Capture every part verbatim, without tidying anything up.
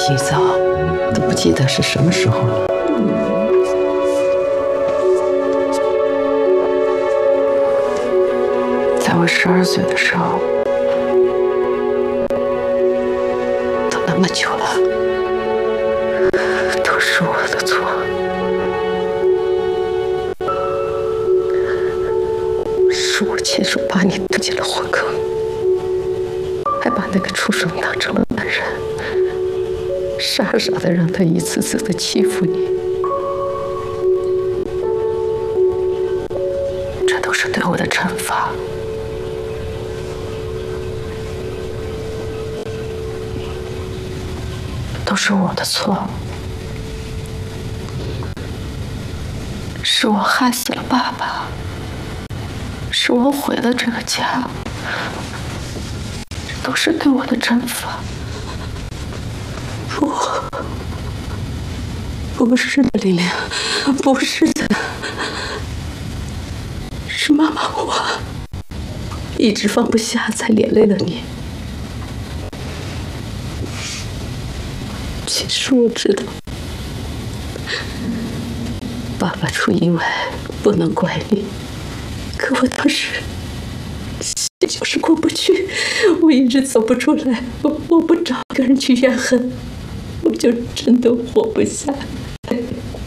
洗澡，都不记得是什么时候了。在我十二岁的时候，都那么久了，都是我的错。是我亲手把你推进了火坑，还把那个畜生当成了男人，傻傻的让他一次次的欺负你。这都是对我的惩罚。都是我的错，是我害死了爸爸，是我毁了这个家，这都是对我的惩罚。不，不是的，琳琳，不是的，是妈妈我一直放不下，才连累了你。其实我知道，爸爸出意外不能怪你，可我当时心就是过不去，我一直走不出来，我我不找一个人去怨恨，我就真的活不下来。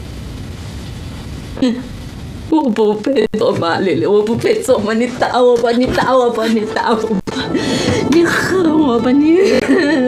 嗯，我不配做妈，琳琳，我不配做妈，你打我吧，你打我吧，你打我吧，你恨我吧，你。